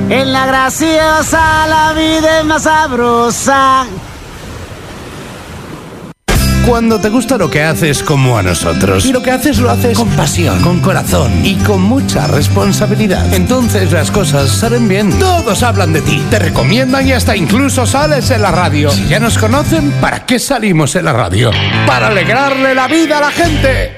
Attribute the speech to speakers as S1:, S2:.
S1: En la graciosa la vida es más sabrosa.
S2: Cuando te gusta lo que haces como a nosotros, y lo que haces lo haces con pasión, con corazón y con mucha responsabilidad, entonces las cosas salen bien. Todos hablan de ti, te recomiendan y hasta incluso sales en la radio. Si ya nos conocen, ¿para qué salimos en la radio? ¡Para alegrarle la vida a la gente!